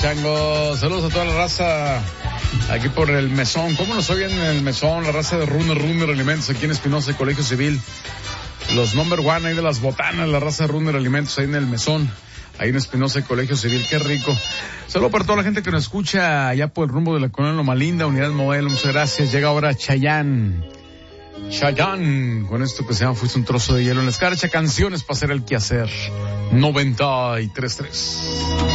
Chango, saludos a toda la raza aquí por el Mesón. ¿Cómo nos oyen en el Mesón? La raza de Runner Alimentos aquí en Espinosa, Colegio Civil. Los number one ahí de las botanas, la raza de Runner Alimentos ahí en el Mesón, ahí en Espinosa, Colegio Civil. Qué rico. Saludos para toda la gente que nos escucha allá por el rumbo de la colonia Loma Linda, Unidad Modelo. Muchas gracias. Llega ahora Chayanne, con esto que se llama Fuiste un trozo de hielo en la escarcha. Canciones para hacer el quehacer. 93.3.